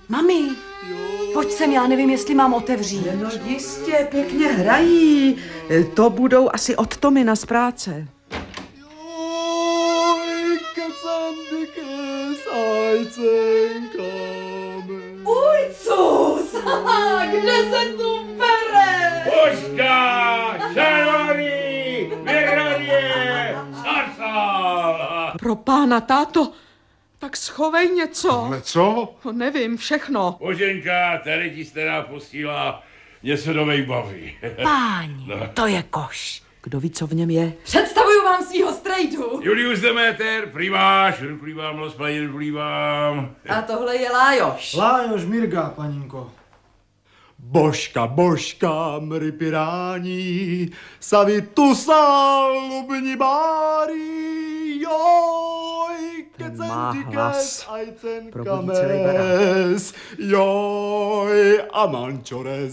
Mami, pojď sem, já nevím, jestli mám otevřít. No jistě, pěkně hrají. To budou asi od Tomina z práce. Ujcus, kde se tu bere? Božka, čaroný, vyhradě, zasal. Pro pána, táto, tak schovej něco. Ale co? No, nevím, všechno. Boženka, tady ti stará posílá něco do baví. Páni, to je koš. Kdo ví, co v něm je? Představuju vám svýho strejdu. Julius Demeter, primáš, rukulívám, rozpadě, rukulívám. A tohle je Lájoš. Lájoš Mirga, paninko. Božka, mry pirání, savitusal, lubni bári, joj, Ten má hlas. Probudí celý kames, joj, a mančores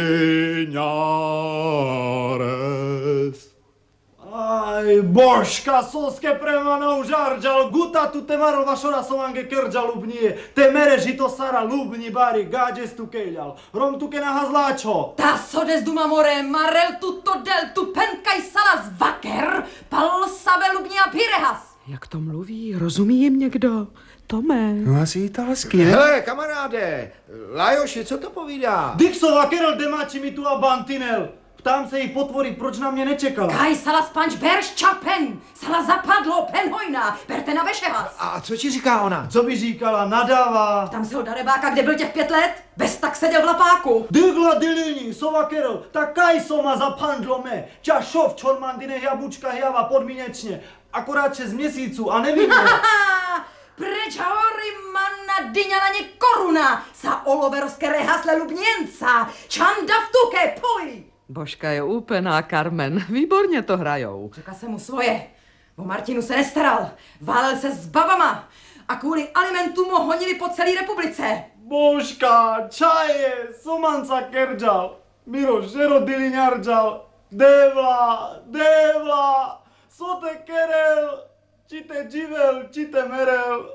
diliňares. Aj, Božka, soske premanou žarđal, guta tu te marol vašora solange krđa lubnije, te mere žito sara lubni bari, gađes tu keljal, rom tu ke nahazláčo. Ta sodes duma more, marel tu del tu penkaj salas vaker, pal sabe lubnia pirehas. Jak to mluví? Rozumí jim někdo? Tome. No asi italsky, ne? Hele, kamaráde, Lajoši, co to povídá? Dixova kerel demáči mi tu a bantinel. Ptám se jí potvory, proč na mě nečekala. Kaj salas panč berš čapen, salas zapadlo penhojna, berte na vešehas. A co ti říká ona? Co by říkala, nadává. Tam se ho darebáka, kde byl těch 5 let, bez tak seděl v lapáku. Dygla dilini, sova kerel, tak kaj soma zapandlo me. Ča šov čormandine jabučka java podmínečně. Akorát 6 měsíců a nevím. Preč hory manna dyňalaně koruna, sa oloveroske rehasle lubněnca, čanda vtuke, poj! Božka je úplná, Carmen. Výborně to hrajou. Řekla jsem mu svoje. O Martinu se nestaral. Válel se s babama. A kvůli alimentům ho honili po celé republice. Božka, čaje, somanca kerđal. Miro, žero diliňarđal. Devla, sote kerel, čite dživel, čite merel.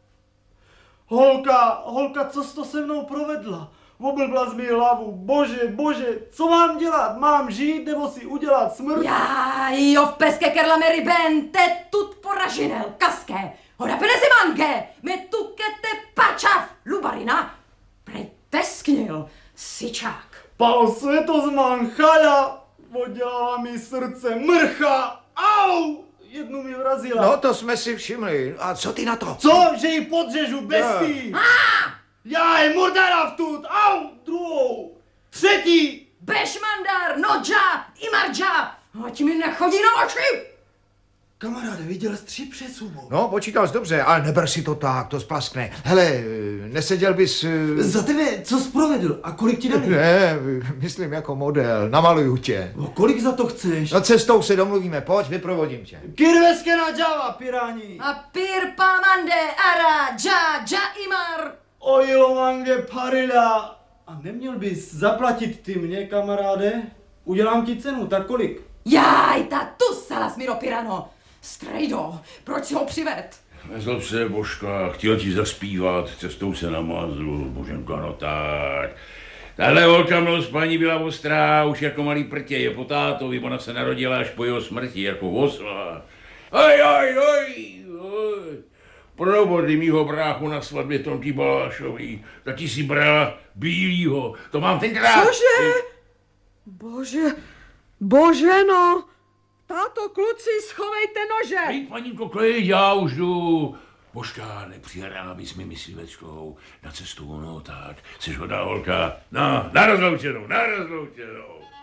Holka, co jsi to se mnou provedla? Oblbla z mi hlavu, bože, co mám dělat? Mám žít nebo si udělat smrt? Já, jo, v peske kerla meri ben, te tut poražinel, kaské. Hoda penezi mange, me tukete pačav, lubarina. Prej tesknil, sičák. Pal světozman chala, oddělala mi srdce mrcha, au! Jednu mi vrazila. No, to jsme si všimli. A co ty na to? Co? Že ji podřežu bestii? Já je murdara vtut, au! Druhou, třetí. Bešmandar, nodža, imarđa. Ať mi nechodí na oči. Kamaráde, viděl jsi 3 přesuny. No, počítal jsi dobře, ale neber si to tak, to splaskne. Hele, neseděl bys... Za tebe, co jsi provedl a kolik ti dali? Ne, myslím jako model, namaluju tě. No, kolik za to chceš? No cestou se domluvíme, pojď, vyprovodím tě. Kirveske na Java, pirání. A pir pamande, ara, dža, imar. Ojilomange parila. A neměl bys zaplatit ty mě, kamaráde? Udělám ti cenu, tak kolik? Jaj, ta tu salas miro pirano. Strejdo, proč si ho přived? Nezlob se, Božka, chtěl ti zaspívat, cestou se namazl, Boženka, no tak. Tahle holka mnou s paní byla ostrá, už jako malý prtě, je po tátovi, ona se narodila až po jeho smrti, jako osla. Oj. Probodli mýho bráchu na svatbě Tomky Balášový, taky si brala bílýho, to mám tenkrát. Cože? Bože, no. Táto, kluci, schovejte nože. Hej, paninko, klid, já už jdu. Božka, nepřihrala bys mi myslivečkou na cestu, no tak, jsi hodná holka. No, na rozloučenou.